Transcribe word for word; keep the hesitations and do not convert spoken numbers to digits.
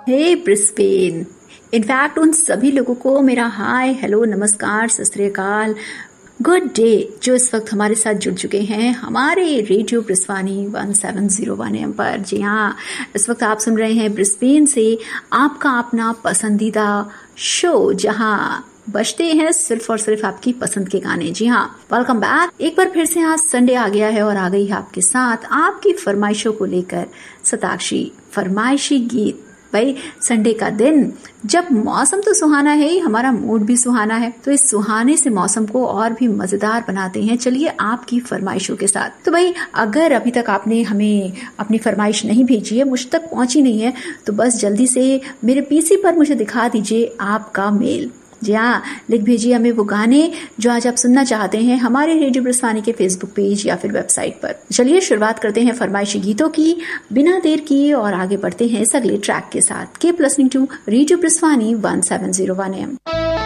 हे Brisbane, in fact उन सभी लोगों को मेरा हाय, हेलो, नमस्कार, सत श्री अकाल, गुड डे जो इस वक्त हमारे साथ जुड़ चुके हैं हमारे radio ब्रिस्वानी one seven zero one M पर। जी हाँ, इस वक्त आप सुन रहे हैं ब्रिस्बेन से आपका अपना पसंदीदा शो, जहां बजते हैं सिर्फ और सिर्फ आपकी पसंद के गाने। जी हाँ, वेलकम बैक। एक बार फिर से आज संडे आ गया है और आ गई है आपके साथ आपकी फरमाइशों को लेकर सताक्षी फरमाइशी गीत। भाई, संडे का दिन जब मौसम तो सुहाना है ही, हमारा मूड भी सुहाना है, तो इस सुहाने से मौसम को और भी मजेदार बनाते हैं। चलिए आपकी फरमाइशों के साथ। तो भाई, अगर अभी तक आपने हमें अपनी फरमाइश नहीं भेजी है, मुझ तक पहुंची नहीं है, तो बस जल्दी से मेरे पीसी पर मुझे दिखा दीजिए आपका मेल। जी हाँ, लिख भेजिए हमें वो गाने जो आज आप सुनना चाहते हैं हमारे रेडियो ब्रिस्वानी के फेसबुक पेज या फिर वेबसाइट पर। चलिए शुरुआत करते हैं फरमाइशी गीतों की बिना देर किए और आगे बढ़ते हैं इस अगले ट्रैक के साथ। Keep listening to radio ब्रिस्वानी one seven zero one M.